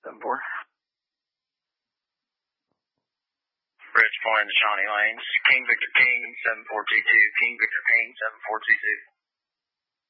7-4. Bridge point into Shawnee Lanes. King Victor King 7422. King Victor King 7422.